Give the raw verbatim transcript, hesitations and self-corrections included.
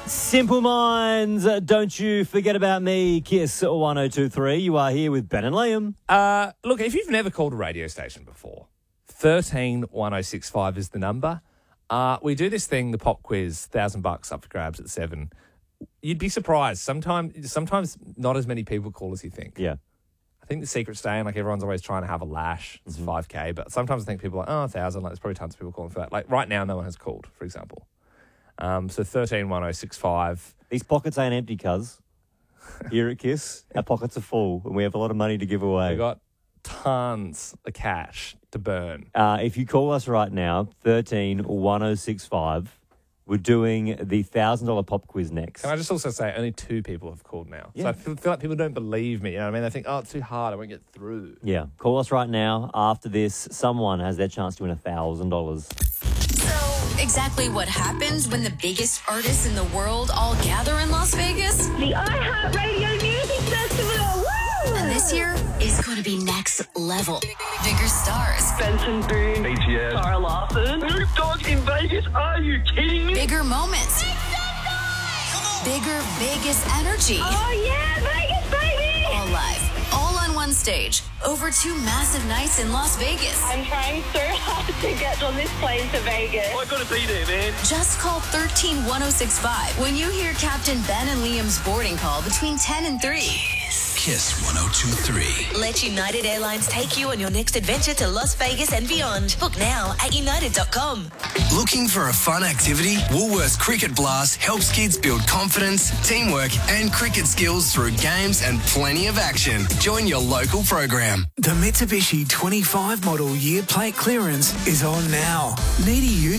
Simple Minds, uh, don't you forget about me, Kiss one oh two three. You are here with Ben and Liam. Uh, look, if you've never called a radio station before, thirteen one oh six five is the number. Uh, we do this thing, the pop quiz, thousand bucks up for grabs at seven. You'd be surprised. Sometimes, sometimes not as many people call as you think. Yeah. I think the secret's staying, like everyone's always trying to have a lash. It's mm-hmm. five K, but sometimes I think people are like, oh, a thousand. Like, there's probably tons of people calling for that. Like right now, no one has called, for example. Um, so thirteen one oh six five. These pockets ain't empty, cuz. Here at Kiss, our pockets are full and we have a lot of money to give away. We've got tons of cash to burn. Uh, if you call us right now, thirteen one oh six five, we're doing the one thousand dollars pop quiz next. Can I just also say only two people have called now? Yeah. So I feel, feel like people don't believe me. You know what I mean? They think, oh, it's too hard. I won't get through. Yeah. Call us right now. After this, someone has their chance to win one thousand dollars. So, exactly what happens when the biggest artists in the world all gather in Las Vegas? The iHeartRadio Music Festival! Woo! And this year is going to be next level. Bigger stars. Benson Boone. B T S. Sarah Larson. Snoop Dogg in Vegas? Are you kidding me? Bigger moments. Bigger Vegas energy. Oh, yeah, Vegas, baby! All live. All on one stage. Over two massive nights in Las Vegas. I'm trying so hard to get on this plane to Vegas. I gotta be there, man. Just call thirteen one oh six five when you hear Captain Ben and Liam's boarding call between ten and three. Kiss one oh two three. Let United Airlines take you on your next adventure to Las Vegas and beyond. Book now at united dot com. Looking for a fun activity? Woolworths Cricket Blast helps kids build confidence, teamwork, and cricket skills through games and plenty of action. Join your local program. The Mitsubishi twenty-five model year plate clearance is on now. Need a